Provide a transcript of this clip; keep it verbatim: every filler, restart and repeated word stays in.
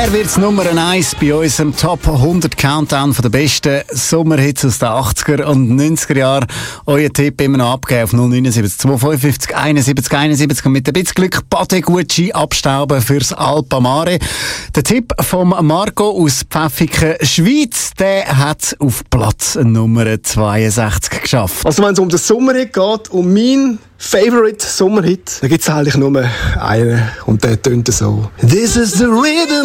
Wer wird's Nummer eins bei unserem Top hundert Countdown von den besten Sommerhits aus den achtziger und neunziger Jahren? Euer Tipp immer noch abgeben auf null neun sieben zwei fünf fünf einundsiebzig einundsiebzig und mit ein bisschen Glück Bade Gucci abstauben fürs Alpamare. Der Tipp von Marco aus Pfäffiken, Schweiz, der hat auf Platz Nummer zweiundsechzig geschafft. Also wenn es um den Sommerhit geht, um mein Favorite Sommerhit, dann gibt es eigentlich nur einen und der tönt so. This is the rhythm.